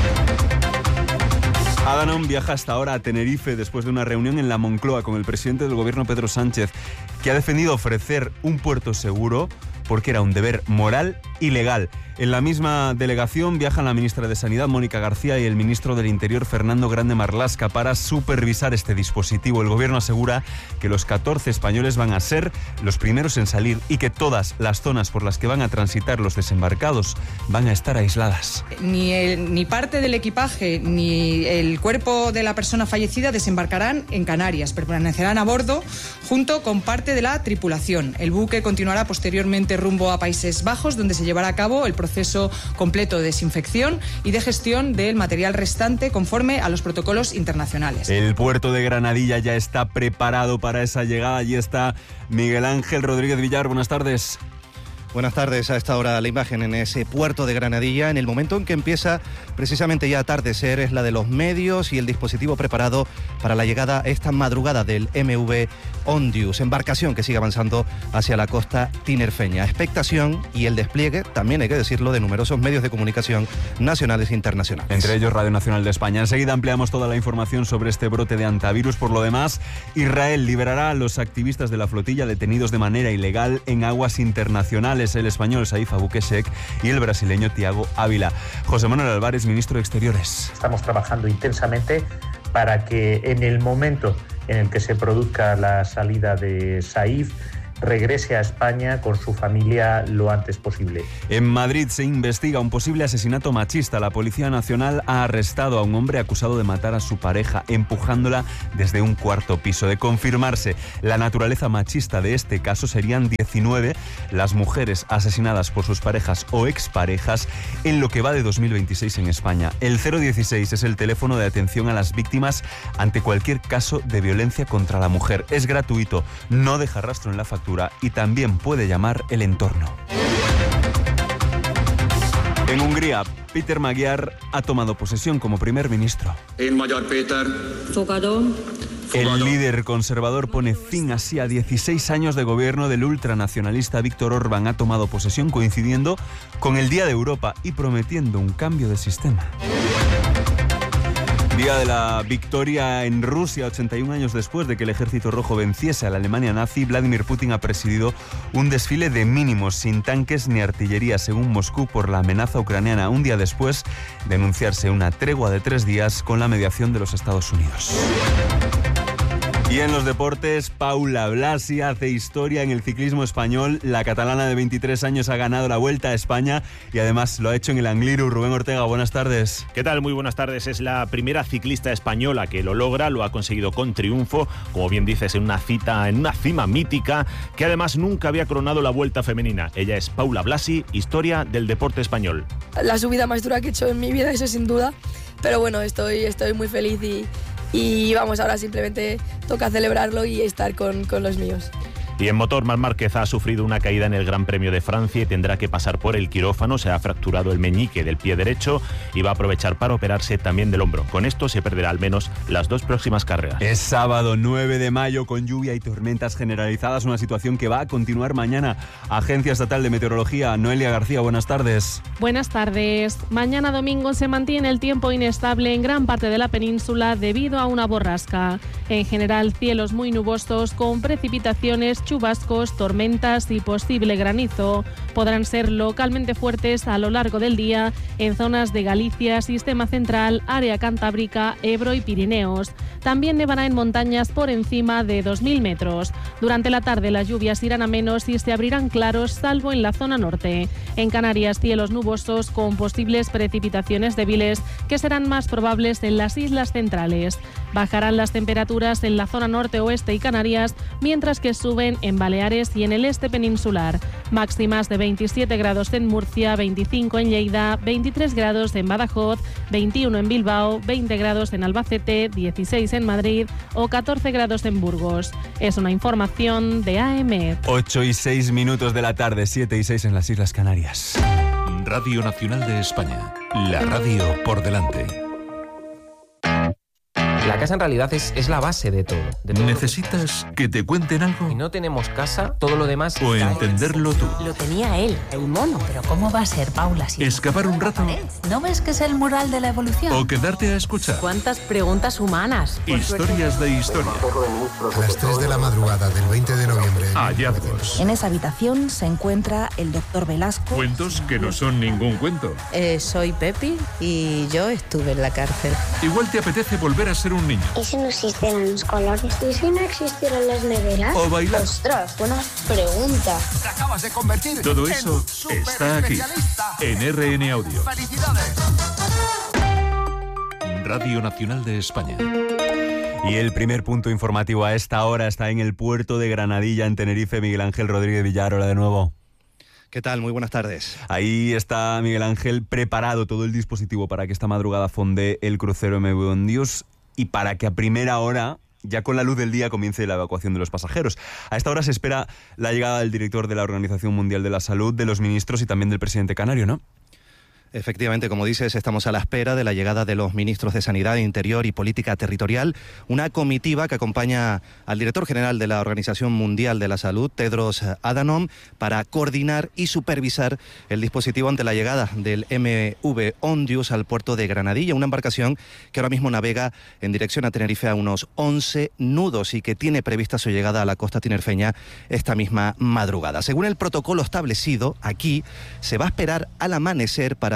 Adhanom viaja hasta ahora a Tenerife después de una reunión en la Moncloa con el presidente del gobierno, Pedro Sánchez, que ha defendido ofrecer un puerto seguro porque era un deber moral y legal. En la misma delegación viajan la ministra de Sanidad, Mónica García, y el ministro del Interior, Fernando Grande Marlaska, para supervisar este dispositivo. El gobierno asegura que los 14 españoles van a ser los primeros en salir y que todas las zonas por las que van a transitar los desembarcados van a estar aisladas. Ni parte del equipaje ni el cuerpo de la persona fallecida desembarcarán en Canarias, permanecerán a bordo junto con parte de la tripulación. El buque continuará posteriormente rumbo a Países Bajos, donde se llevará a cabo el proceso completo de desinfección y de gestión del material restante conforme a los protocolos internacionales. El puerto de Granadilla ya está preparado para esa llegada. Allí está Miguel Ángel Rodríguez Villar. Buenas tardes. Buenas tardes. A esta hora la imagen en ese puerto de Granadilla, en el momento en que empieza precisamente ya a atardecer, es la de los medios y el dispositivo preparado para la llegada esta madrugada del MV Ondius, embarcación que sigue avanzando hacia la costa tinerfeña. Expectación y el despliegue, también hay que decirlo, de numerosos medios de comunicación nacionales e internacionales. Entre ellos Radio Nacional de España. Enseguida ampliamos toda la información sobre este brote de hantavirus. Por lo demás, Israel liberará a los activistas de la flotilla detenidos de manera ilegal en aguas internacionales. El español Saif Abukeshek y el brasileño Thiago Ávila. José Manuel Álvarez, ministro de Exteriores. Estamos trabajando intensamente para que en el momento en el que se produzca la salida de Saif, regrese a España con su familia lo antes posible. En Madrid se investiga un posible asesinato machista. La Policía Nacional ha arrestado a un hombre acusado de matar a su pareja empujándola desde un cuarto piso. De confirmarse la naturaleza machista de este caso, serían 19 las mujeres asesinadas por sus parejas o exparejas en lo que va de 2026 en España. El 016 es el teléfono de atención a las víctimas ante cualquier caso de violencia contra la mujer. Es gratuito, no deja rastro en la factura y también puede llamar el entorno. En Hungría, Péter Magyar ha tomado posesión como primer ministro. El líder conservador pone fin así a 16 años de gobierno del ultranacionalista Viktor Orbán. Ha tomado posesión coincidiendo con el Día de Europa y prometiendo un cambio de sistema. Día de la victoria en Rusia, 81 años después de que el Ejército Rojo venciese a la Alemania nazi. Vladimir Putin ha presidido un desfile de mínimos, sin tanques ni artillería, según Moscú, por la amenaza ucraniana, un día después de anunciarse una tregua de 3 días con la mediación de los Estados Unidos. Y en los deportes, Paula Blasi hace historia en el ciclismo español. La catalana de 23 años ha ganado la Vuelta a España y además lo ha hecho en el Angliru. Rubén Ortega, buenas tardes. ¿Qué tal? Muy buenas tardes. Es la primera ciclista española que lo logra, lo ha conseguido con triunfo, como bien dices, en una cima mítica, que además nunca había coronado la Vuelta femenina. Ella es Paula Blasi, historia del deporte español. La subida más dura que he hecho en mi vida, eso sin duda, pero bueno, estoy muy feliz y vamos, ahora simplemente toca celebrarlo y estar con los míos. Y en motor, Marc Márquez ha sufrido una caída en el Gran Premio de Francia y tendrá que pasar por el quirófano. Se ha fracturado el meñique del pie derecho y va a aprovechar para operarse también del hombro. Con esto se perderá al menos las 2 próximas carreras. Es sábado 9 de mayo con lluvia y tormentas generalizadas, una situación que va a continuar mañana. Agencia Estatal de Meteorología, Noelia García, buenas tardes. Buenas tardes. Mañana domingo se mantiene el tiempo inestable en gran parte de la península debido a una borrasca. En general, cielos muy nubosos con precipitaciones, chubascos, tormentas y posible granizo. Podrán ser localmente fuertes a lo largo del día en zonas de Galicia, Sistema Central, área cantábrica, Ebro y Pirineos. También nevará en montañas por encima de 2.000 metros. Durante la tarde las lluvias irán a menos y se abrirán claros, salvo en la zona norte. En Canarias, cielos nubosos con posibles precipitaciones débiles que serán más probables en las islas centrales. Bajarán las temperaturas en la zona norte, oeste y Canarias, mientras que suben en Baleares y en el este peninsular. Máximas de 27 grados en Murcia, 25 en Lleida, 23 grados en Badajoz, 21 en Bilbao, 20 grados en Albacete, 16 en Madrid o 14 grados en Burgos. Es una información de AEMET. 8:06 de la tarde, 7:06 en las Islas Canarias. Radio Nacional de España, la radio por delante. La casa en realidad es la base de todo. ¿Necesitas que te cuenten algo? Si no tenemos casa, todo lo demás... ¿O entenderlo tú? Lo tenía él, el mono. Pero ¿cómo va a ser, Paula? Si ¿escapar un rato? ¿No ves que es el mural de la evolución? ¿O quedarte a escuchar? ¿Cuántas preguntas humanas? Historias de historia. A las 3 de la madrugada del 20 de noviembre... Hallazgos. En esa habitación se encuentra el doctor Velasco. Cuentos que no son ningún cuento. Soy Pepi y yo estuve en la cárcel. Igual te apetece volver a ser un niño. ¿Y si no existieran los colores? ¿Y si no existieran las neveras? O bailar. Ostras, buena pregunta. Te acabas de convertir. Todo eso está aquí, en RN Audio. ¡Felicidades! Radio Nacional de España. Y el primer punto informativo a esta hora está en el puerto de Granadilla, en Tenerife. Miguel Ángel Rodríguez Villar, hola de nuevo. ¿Qué tal? Muy buenas tardes. Ahí está Miguel Ángel, preparado todo el dispositivo para que esta madrugada fondee el crucero MV Ondius y para que a primera hora, ya con la luz del día, comience la evacuación de los pasajeros. A esta hora se espera la llegada del director de la Organización Mundial de la Salud, de los ministros y también del presidente canario, ¿no? Efectivamente, como dices, estamos a la espera de la llegada de los ministros de Sanidad, Interior y Política Territorial, una comitiva que acompaña al director general de la Organización Mundial de la Salud, Tedros Adhanom, para coordinar y supervisar el dispositivo ante la llegada del MV Ondius al puerto de Granadilla, una embarcación que ahora mismo navega en dirección a Tenerife a unos 11 nudos y que tiene prevista su llegada a la costa tinerfeña esta misma madrugada. Según el protocolo establecido, aquí se va a esperar al amanecer para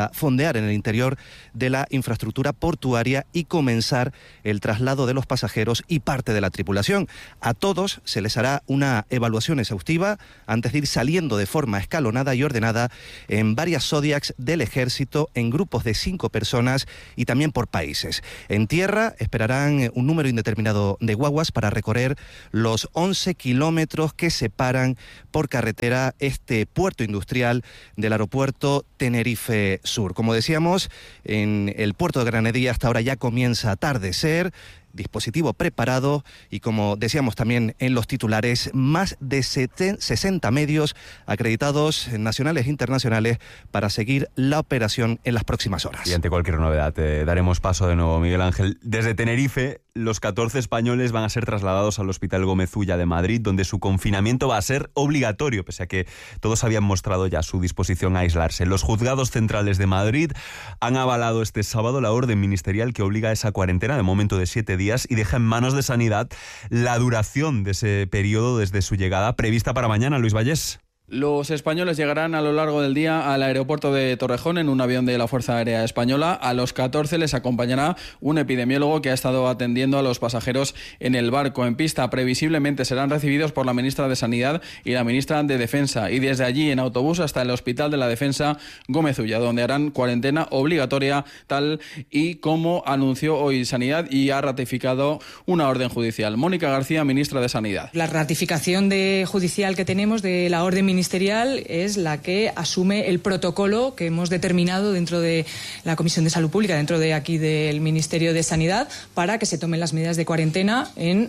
para fondear en el interior de la infraestructura portuaria y comenzar el traslado de los pasajeros y parte de la tripulación. A todos se les hará una evaluación exhaustiva antes de ir saliendo de forma escalonada y ordenada en varias Zodiacs del ejército, en grupos de 5 personas y también por países. En tierra esperarán un número indeterminado de guaguas para recorrer los 11 kilómetros que separan por carretera este puerto industrial del aeropuerto Tenerife Sur. Como decíamos, en el puerto de Granadilla hasta ahora ya comienza a atardecer, dispositivo preparado y, como decíamos también en los titulares, más de 60 medios acreditados nacionales e internacionales para seguir la operación en las próximas horas. Y ante cualquier novedad daremos paso de nuevo, Miguel Ángel. Desde Tenerife, los 14 españoles van a ser trasladados al Hospital Gómez Ulla de Madrid, donde su confinamiento va a ser obligatorio, pese a que todos habían mostrado ya su disposición a aislarse. Los juzgados centrales de Madrid han avalado este sábado la orden ministerial que obliga a esa cuarentena de momento de 7 días y deja en manos de Sanidad la duración de ese periodo desde su llegada, prevista para mañana. Luis Vallés. Los españoles llegarán a lo largo del día al aeropuerto de Torrejón en un avión de la Fuerza Aérea Española. A los 14 les acompañará un epidemiólogo que ha estado atendiendo a los pasajeros en el barco en pista. Previsiblemente serán recibidos por la ministra de Sanidad y la ministra de Defensa, y desde allí en autobús hasta el Hospital de la Defensa Gómez Ulla, donde harán cuarentena obligatoria, tal y como anunció hoy Sanidad y ha ratificado una orden judicial. Mónica García, ministra de Sanidad. La ratificación judicial que tenemos de la orden ministerial es la que asume el protocolo que hemos determinado dentro de la Comisión de Salud Pública, dentro de aquí del Ministerio de Sanidad, para que se tomen las medidas de cuarentena en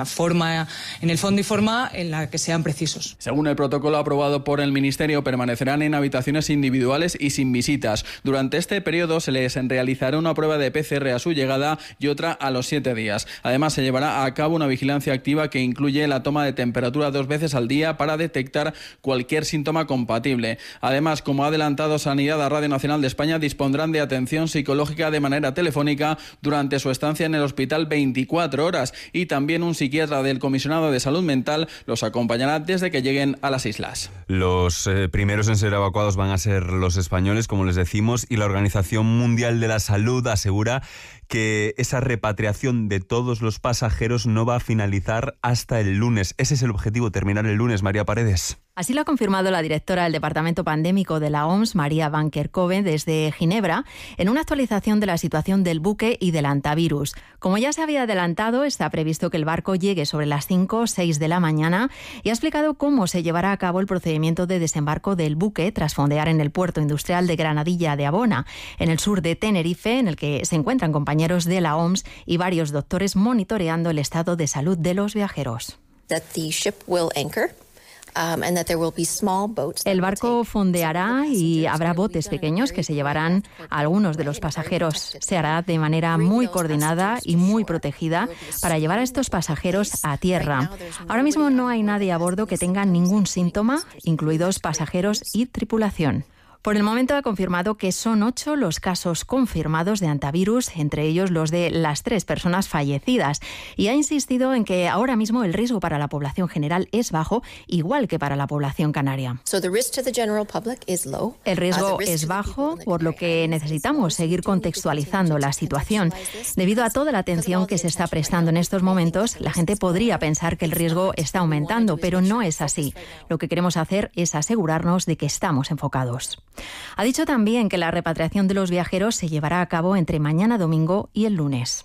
el fondo y forma en la que sean precisos. Según el protocolo aprobado por el Ministerio, permanecerán en habitaciones individuales y sin visitas. Durante este periodo se les realizará una prueba de PCR a su llegada y otra a los 7 días. Además, se llevará a cabo una vigilancia activa que incluye la toma de temperatura 2 veces al día para detectar cualquier síntoma compatible. Además, como ha adelantado Sanidad a Radio Nacional de España, dispondrán de atención psicológica de manera telefónica durante su estancia en el hospital 24 horas y también un psiquiatra del Comisionado de Salud Mental los acompañará desde que lleguen a las islas. Los primeros en ser evacuados van a ser los españoles, como les decimos, y la Organización Mundial de la Salud asegura que esa repatriación de todos los pasajeros no va a finalizar hasta el lunes. Ese es el objetivo, terminar el lunes. María Paredes. Así lo ha confirmado la directora del Departamento Pandémico de la OMS, María Van Kerkhove, desde Ginebra, en una actualización de la situación del buque y del antivirus. Como ya se había adelantado, está previsto que el barco llegue sobre las 5 o 6 de la mañana y ha explicado cómo se llevará a cabo el procedimiento de desembarco del buque tras fondear en el puerto industrial de Granadilla de Abona, en el sur de Tenerife, en el que se encuentran compañeros de la OMS y varios doctores monitoreando el estado de salud de los viajeros. El barco fondeará y habrá botes pequeños que se llevarán a algunos de los pasajeros. Se hará de manera muy coordinada y muy protegida para llevar a estos pasajeros a tierra. Ahora mismo no hay nadie a bordo que tenga ningún síntoma, incluidos pasajeros y tripulación. Por el momento ha confirmado que son 8 los casos confirmados de antivirus, entre ellos los de las 3 personas fallecidas, y ha insistido en que ahora mismo el riesgo para la población general es bajo, igual que para la población canaria. El riesgo es bajo, por lo que necesitamos seguir contextualizando la situación. Debido a toda la atención que se está prestando en estos momentos, la gente podría pensar que el riesgo está aumentando, pero no es así. Lo que queremos hacer es asegurarnos de que estamos enfocados. Ha dicho también que la repatriación de los viajeros se llevará a cabo entre mañana domingo y el lunes.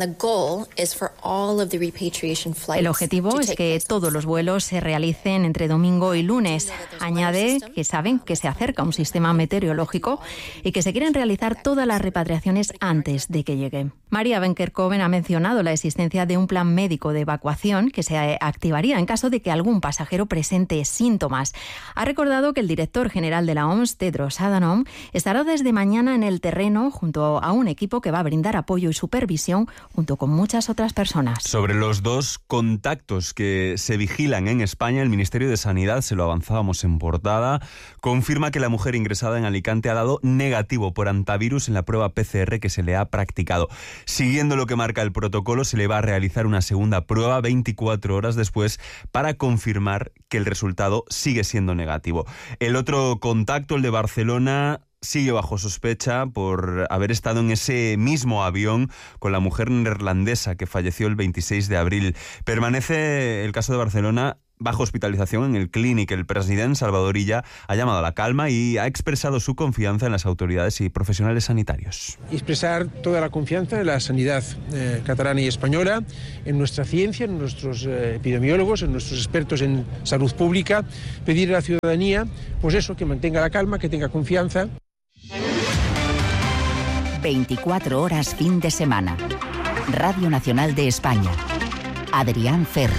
El objetivo es que todos los vuelos se realicen entre domingo y lunes. Añade que saben que se acerca un sistema meteorológico y que se quieren realizar todas las repatriaciones antes de que llegue. María Van Kerkhove ha mencionado la existencia de un plan médico de evacuación que se activaría en caso de que algún pasajero presente síntomas. Ha recordado que el director general de la OMS, Tedros Adhanom, estará desde mañana en el terreno junto a un equipo que va a brindar apoyo y supervisión junto con muchas otras personas. Sobre los 2 contactos que se vigilan en España, el Ministerio de Sanidad, se lo avanzábamos en portada, confirma que la mujer ingresada en Alicante ha dado negativo por antivirus en la prueba PCR que se le ha practicado. Siguiendo lo que marca el protocolo, se le va a realizar una segunda prueba 24 horas después para confirmar que el resultado sigue siendo negativo. El otro contacto, el de Barcelona, sigue bajo sospecha por haber estado en ese mismo avión con la mujer neerlandesa que falleció el 26 de abril. Permanece el caso de Barcelona bajo hospitalización en el Clínic. El presidente Salvador Illa ha llamado a la calma y ha expresado su confianza en las autoridades y profesionales sanitarios. Expresar toda la confianza en la sanidad catalana y española, en nuestra ciencia, en nuestros epidemiólogos, en nuestros expertos en salud pública, pedir a la ciudadanía, pues eso, que mantenga la calma, que tenga confianza. 24 horas fin de semana. Radio Nacional de España. Adrián Ferro.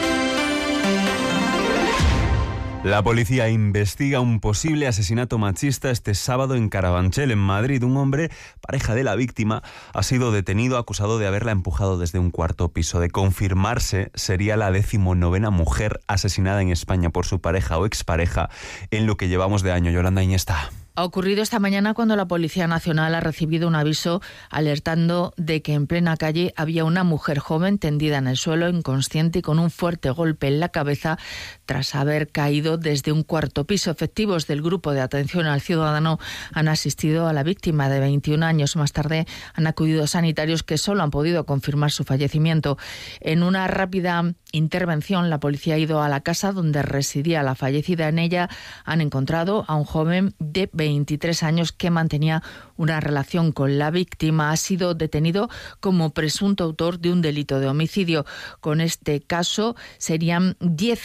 La policía investiga un posible asesinato machista este sábado en Carabanchel, en Madrid. Un hombre, pareja de la víctima, ha sido detenido acusado de haberla empujado desde un cuarto piso. De confirmarse, sería la 19ª mujer asesinada en España por su pareja o expareja en lo que llevamos de año. Yolanda Iñesta. Ha ocurrido esta mañana cuando la Policía Nacional ha recibido un aviso alertando de que en plena calle había una mujer joven tendida en el suelo, inconsciente y con un fuerte golpe en la cabeza tras haber caído desde un cuarto piso. Efectivos del Grupo de Atención al Ciudadano han asistido a la víctima de 21 años. Más tarde han acudido sanitarios que solo han podido confirmar su fallecimiento. En una rápida intervención, la policía ha ido a la casa donde residía la fallecida. En ella han encontrado a un joven de 23 años que mantenía una relación con la víctima. Ha sido detenido como presunto autor de un delito de homicidio. Con este caso serían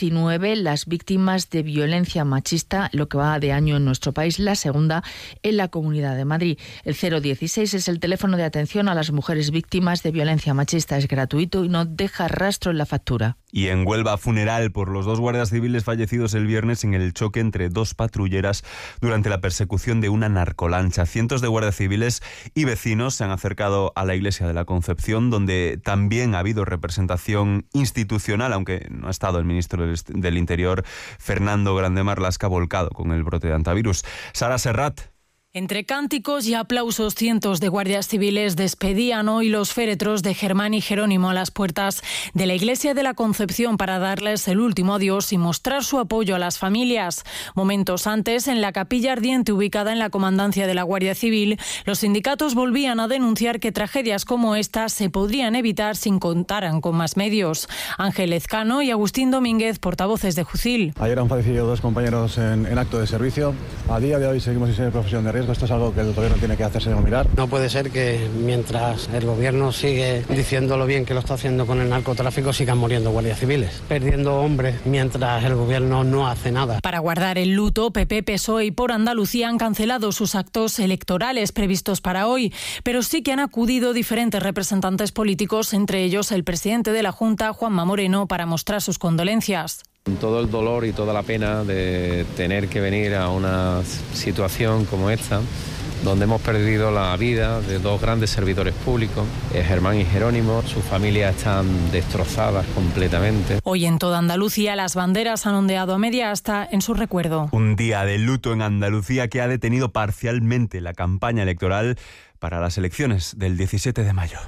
19 las víctimas de violencia machista, lo que va de año en nuestro país, la segunda en la Comunidad de Madrid. El 016 es el teléfono de atención a las mujeres víctimas de violencia machista. Es gratuito y no deja rastro en la factura. Y en Huelva, funeral por los 2 guardias civiles fallecidos el viernes en el choque entre 2 patrulleras durante la persecución de una narcolancha. Cientos de guardias civiles y vecinos se han acercado a la iglesia de la Concepción, donde también ha habido representación institucional, aunque no ha estado el ministro del Interior, Fernando Grande Marlaska, volcado con el brote de antivirus. Sara Serrat. Entre cánticos y aplausos, cientos de guardias civiles despedían hoy los féretros de Germán y Jerónimo a las puertas de la Iglesia de la Concepción para darles el último adiós y mostrar su apoyo a las familias. Momentos antes, en la capilla ardiente ubicada en la comandancia de la Guardia Civil, los sindicatos volvían a denunciar que tragedias como esta se podrían evitar si contaran con más medios. Ángel Ezcano y Agustín Domínguez, portavoces de Jucil. Ayer han fallecido 2 compañeros en acto de servicio. A día de hoy seguimos sin ser profesión de riesgo. Esto es algo que el gobierno tiene que hacerse mirar. No puede ser que mientras el gobierno sigue diciendo lo bien que lo está haciendo con el narcotráfico, sigan muriendo guardias civiles, perdiendo hombres mientras el gobierno no hace nada. Para guardar el luto, PP, PSOE y Por Andalucía han cancelado sus actos electorales previstos para hoy, pero sí que han acudido diferentes representantes políticos, entre ellos el presidente de la Junta, Juanma Moreno, para mostrar sus condolencias. Todo el dolor y toda la pena de tener que venir a una situación como esta, donde hemos perdido la vida de 2 grandes servidores públicos, Germán y Jerónimo. Sus familias están destrozadas completamente. Hoy en toda Andalucía las banderas han ondeado a media asta en su recuerdo. Un día de luto en Andalucía que ha detenido parcialmente la campaña electoral para las elecciones del 17 de mayo.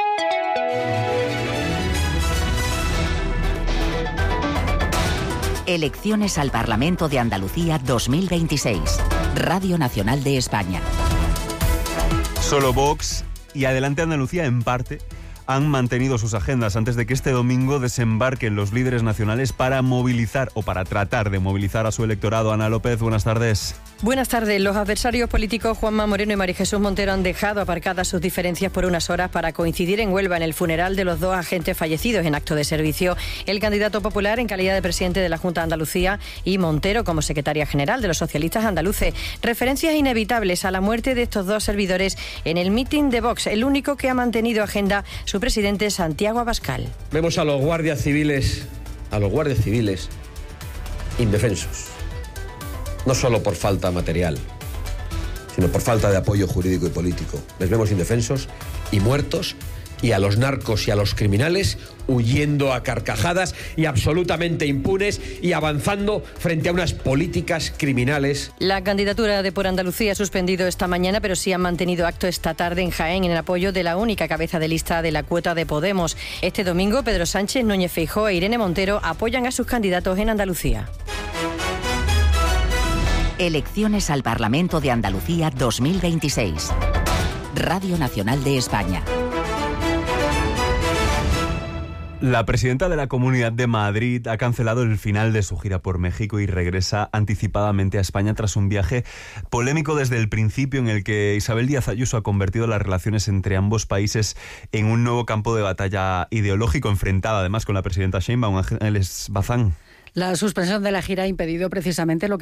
Elecciones al Parlamento de Andalucía 2026. Radio Nacional de España. Solo Vox y Adelante Andalucía, en parte, han mantenido sus agendas antes de que este domingo desembarquen los líderes nacionales para movilizar o para tratar de movilizar a su electorado. Ana López, buenas tardes. Buenas tardes. Los adversarios políticos Juanma Moreno y María Jesús Montero han dejado aparcadas sus diferencias por unas horas para coincidir en Huelva en el funeral de los 2 agentes fallecidos en acto de servicio. El candidato popular en calidad de presidente de la Junta de Andalucía y Montero como secretaria general de los socialistas andaluces. Referencias inevitables a la muerte de estos 2 servidores en el mitin de Vox, el único que ha mantenido agenda su presidente Santiago Abascal. Vemos a los guardias civiles indefensos. No solo por falta material, sino por falta de apoyo jurídico y político. Les vemos indefensos y muertos, y a los narcos y a los criminales huyendo a carcajadas y absolutamente impunes y avanzando frente a unas políticas criminales. La candidatura de Por Andalucía ha suspendido esta mañana, pero sí han mantenido acto esta tarde en Jaén en el apoyo de la única cabeza de lista de la cuota de Podemos. Este domingo, Pedro Sánchez, Núñez Feijóo e Irene Montero apoyan a sus candidatos en Andalucía. Elecciones al Parlamento de Andalucía 2026. Radio Nacional de España. La presidenta de la Comunidad de Madrid ha cancelado el final de su gira por México y regresa anticipadamente a España tras un viaje polémico desde el principio en el que Isabel Díaz Ayuso ha convertido las relaciones entre ambos países en un nuevo campo de batalla ideológico, enfrentada además con la presidenta Sheinbaum. Ángeles Bazán. La suspensión de la gira ha impedido precisamente lo que